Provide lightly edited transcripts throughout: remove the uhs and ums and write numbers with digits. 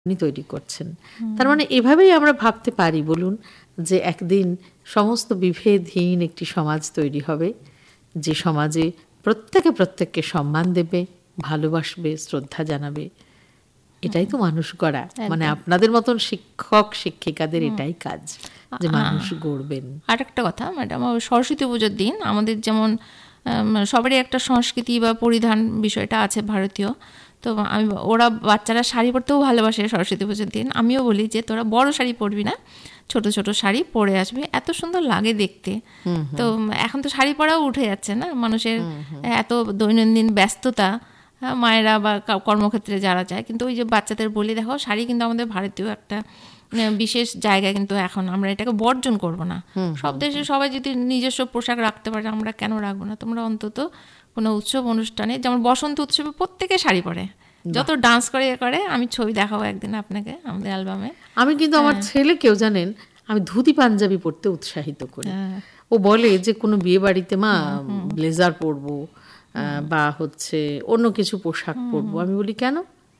উনি তৈরি করছেন। তার মানে এভাবেই আমরা ভাবতে পারি বলুন যে একদিন সমস্ত বিভেদহীন একটি সমাজ তৈরি হবে, যে সমাজে প্রত্যেককে সম্মান দেবে, ভালোবাসবে, শ্রদ্ধা জানাবে। এটাই তো মানুষ গড়া, মানে আপনাদের মতন শিক্ষক শিক্ষিকাদের এটাই কাজ, যে মানুষ গড়বেন। আর একটা কথা ম্যাডাম, সরস্বতী পুজোর দিন আমাদের যেমন সবারই একটা সংস্কৃতি বা পরিধান বিষয়টা আছে ভারতীয়, তো ওরা বাচ্চারা শাড়ি পরতেও ভালোবাসে সরস্বতী পুজোর দিন। আমিও বলি যে তোরা বড় শাড়ি পরবি না, ছোট ছোট শাড়ি পরে আসবে, এত সুন্দর লাগে দেখতে। তো এখন তো শাড়ি পরাও উঠে যাচ্ছে না, মানুষের এত দৈনন্দিন ব্যস্ততা, মায়েরা বা কর্মক্ষেত্রে যারা যায়, কিন্তু ওই যে বাচ্চাদের বলি দেখো শাড়ি কিন্তু আমাদের ভারতীয় একটা বিশেষ জায়গায়, কিন্তু এখন আমরা এটাকে বর্জন করব না। সব দেশে সবাই যদি নিজস্ব পোশাক রাখতে পারে, আমরা কেন রাখবো না? তোমরা অন্তত কোনো উৎসব অনুষ্ঠানে, যেমন বসন্ত উৎসবে প্রত্যেকে শাড়ি পরে, যত ডান্স করে আমি ছবি দেখাবো একদিন আপনাকে আমাদের অ্যালবামে। আমি কিন্তু আমার ছেলেকেও জানেন আমি ধুতি পাঞ্জাবি পরতে উৎসাহিত করি। ও বলে যে কোনো বিয়ে বাড়িতে মা ব্লেজার পরবো বা হচ্ছে অন্য কিছু পোশাক পরবো। আমি বলি কেন,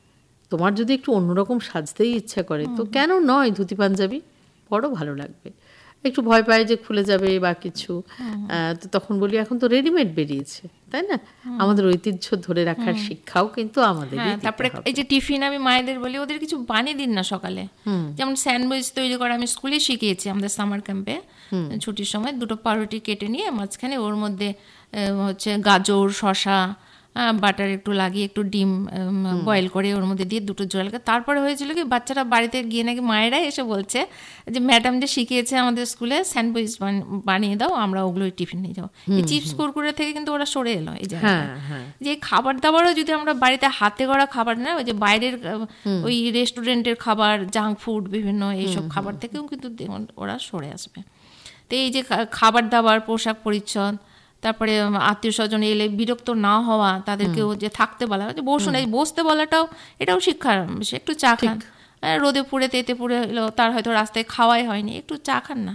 তোমার যদি একটু অন্যরকম সাজতেই ইচ্ছা করে তো কেন নয়, ধুতি পাঞ্জাবি পরো, ভালো লাগবে। একটু ভয় পায় যে খুলে যাবে বা কিছু, তো তখন বলি এখন তো রেডিমেড বেরিয়েছে, তাই না? আমাদের ঐতিহ্য ধরে রাখার শিক্ষাও কিন্তু আমাদের। তারপরে এই যে টিফিন আমি মায়েদের বলি ওদের কিছু বানিয়ে দিন না সকালে, যেমন স্যান্ডউইচ তৈরি করা আমি স্কুলে শিখিয়েছি আমাদের সামার ক্যাম্পে। ছুটির সময় দুটো পাউরুটি কেটে নিয়ে মাঝখানে ওর মধ্যে হচ্ছে গাজর, শসা, বাটার একটু লাগিয়ে একটু ডিম বয়েল করে ওর মধ্যে দিয়ে দুটো জল, তারপরে হয়েছিল কি বাচ্চারা বাড়িতে গিয়ে নাকি মায়েরা এসে বলছে যে ম্যাডাম যে শিখিয়েছে আমাদের স্কুলে স্যান্ডউইচ বানিয়ে দাও, আমরা ওগুলো টিফিন নিয়ে যাবো। এই চিপস কুরকুরে থেকে কিন্তু ওরা সরে এলো এই জায়গায়। যে খাবার দাবারও যদি আমরা বাড়িতে হাতে গড়া খাবার না, ওই যে বাইরের ওই রেস্টুরেন্টের খাবার, জাঙ্ক ফুড বিভিন্ন এইসব খাবার থেকেও কিন্তু ওরা সরে আসবে। তো এই যে খাবার দাবার, পোশাক পরিচ্ছদ, তারপরে আত্মীয় স্বজন এলে বিরক্ত না হওয়া, তাদেরকেও যে থাকতে বলা, বসুন, এই বসতে বলাটাও এটাও শিক্ষার। একটু চা খান, রোদে পুড়ে তেতে পুড়ে এলো, তার হয়তো রাস্তায় খাওয়াই হয়নি, একটু চা খান না,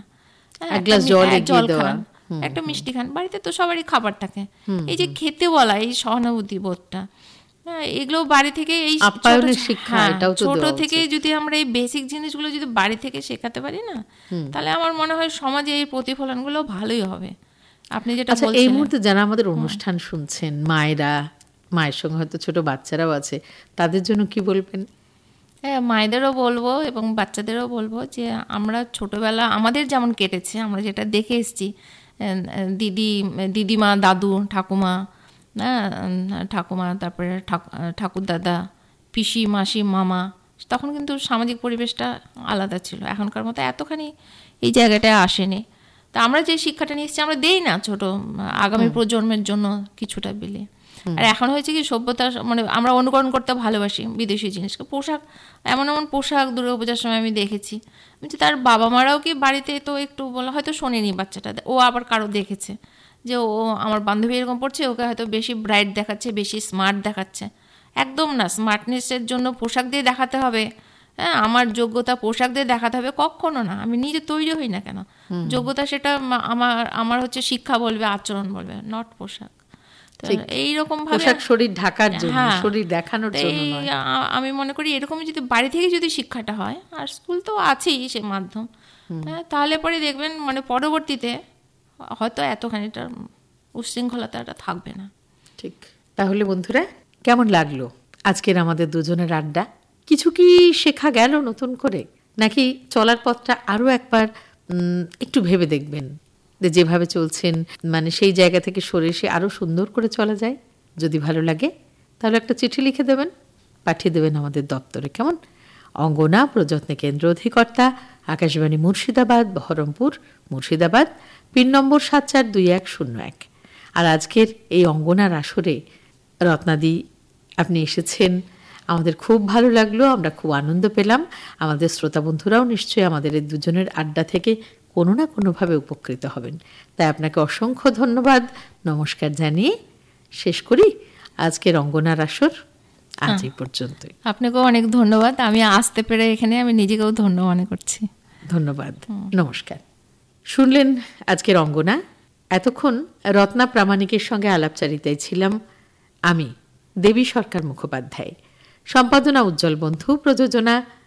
জল খান, একটা মিষ্টি খান, বাড়িতে তো সবারই খাবার থাকে। এই যে খেতে বলা, এই সহানুভূতি বোধটা, এগুলো বাড়ি থেকে এই ছোট থেকে যদি আমরা এই বেসিক জিনিসগুলো যদি বাড়ি থেকে শেখাতে পারি না, তাহলে আমার মনে হয় সমাজে এই প্রতিফলনগুলো ভালোই হবে। আপনি যেটা বলছেন, এই মুহূর্তে যারা আমাদের অনুষ্ঠান শুনছেন, মায়েরা, মায়ের সঙ্গে হয়তো ছোট বাচ্চারাও আছে, তাদের জন্য কি বলবেন? হ্যাঁ, মায়েদেরও বলবো এবং বাচ্চাদেরও বলবো যে আমরা ছোটবেলা আমাদের যেমন কেটেছে, আমরা যেটা দেখে এসেছি, দিদিমা, দাদু, ঠাকুমা, তারপরে ঠাকুর দাদা, পিসি, মাসি, মামা, তখন কিন্তু সামাজিক পরিবেশটা আলাদা ছিল, এখনকার মতো এতখানি এই জায়গাটায় আসেনি। তা আমরা যে শিক্ষাটা নিয়ে এসেছি আমরা দেই না ছোট আগামী প্রজন্মের জন্য কিছুটা বিলে। আর এখন হয়েছে কি সভ্যতা, মানে আমরা অনুকরণ করতে ভালোবাসি বিদেশি জিনিসকে। পোশাক, এমন পোশাক দুর্গাপূজার সময় আমি দেখেছি, তার বাবা মারাও কি বাড়িতে তো একটু বলা হয়তো শোনেনি বাচ্চাটা, ও আবার কারো দেখেছে যে ও আমার বান্ধবী এরকম পড়ছে, ওকে হয়তো বেশি ব্রাইট দেখাচ্ছে, বেশি স্মার্ট দেখাচ্ছে। একদম না, স্মার্টনেসের জন্য পোশাক দিয়ে দেখাতে হবে, হ্যাঁ আমার যোগ্যতা পোশাক দিয়ে দেখাতে হবে, কখনো না। আমি নিজে তৈরি হই না কেন, যোগ্যতা সেটা আমার হচ্ছে শিক্ষা বলবে, আচরণ বলবে, নট পোশাক। এইরকম ভাবে শরীর ঢাকার জন্য, শরীর দেখানোর জন্য নয়। আমি মনে করি এরকমই যদি বাড়ি থেকে যদি শিক্ষাটা হয়, আর স্কুল তো আছেই সে মাধ্যম, তাহলে পরে দেখবেন মানে পরবর্তীতে হয়তো এতখানিটা উচ্ছৃঙ্খলতাটা থাকবে না। ঠিক। তাহলে বন্ধুরা, কেমন লাগলো আজকের আমাদের দুজনের আড্ডা? কিছু কি শেখা গেল নতুন করে, নাকি চলার পথটা আরো একবার একটু ভেবে দেখবেন যে যেভাবে চলছেন মানে সেই জায়গা থেকে সরে এসে আরো সুন্দর করে চলা যায়? যদি ভালো লাগে তাহলে একটা চিঠি লিখে দেবেন, পাঠিয়ে দেবেন আমাদের দপ্তরে, কেমন? অঙ্গনা প্রযত্ন কেন্দ্র, অধিকর্তা আকাশবাণী মুর্শিদাবাদ, বহরমপুর, মুর্শিদাবাদ, পিন নম্বর 742101। আর আজকের এই অঙ্গনার আসরে রত্নাদি আপনি এসেছেন, আমাদের খুব ভালো লাগলো, আমরা খুব আনন্দ পেলাম। আমাদের শ্রোতা বন্ধুরাও নিশ্চয়ই আমাদের এই দুজনের আড্ডা থেকে কোনো না কোনোভাবে উপকৃত হবেন। তাই আপনাকে অসংখ্য ধন্যবাদ, নমস্কার জানিয়ে শেষ করি আজকের অঙ্গনার আসর। আজ এই পর্যন্তই। আপনাকেও অনেক ধন্যবাদ, আমি আসতে পেরে এখানে আমি নিজেকেও ধন্য মনে করছি। ধন্যবাদ, নমস্কার। শুনলেন আজকের অঙ্গনা। এতক্ষণ রত্না প্রামাণিকের সঙ্গে আলাপচারিতায় ছিলাম আমি, দেবী সরকার মুখোপাধ্যায়। সম্পাদনা উজ্জ্বল বন্ধু, প্রযোজনা